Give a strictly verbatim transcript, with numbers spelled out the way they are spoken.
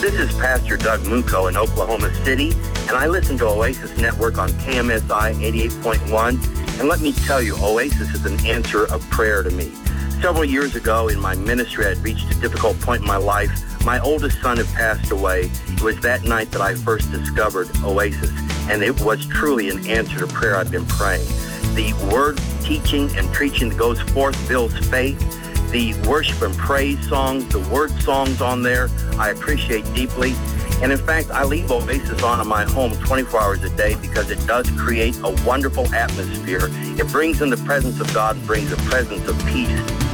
This is Pastor Doug Muco in Oklahoma City, and I listen to Oasis Network on K M S I eighty-eight point one. And let me tell you, Oasis is an answer of prayer to me. Several years ago in my ministry, I had reached a difficult point in my life. My oldest son had passed away. It was that night that I first discovered Oasis, and it was truly an answer to prayer I've been praying. The word teaching and preaching that goes forth builds faith. The worship and praise songs, the word songs on there, I appreciate deeply. And in fact, I leave Oasis on in my home twenty-four hours a day because it does create a wonderful atmosphere. It brings in the presence of God and brings a presence of peace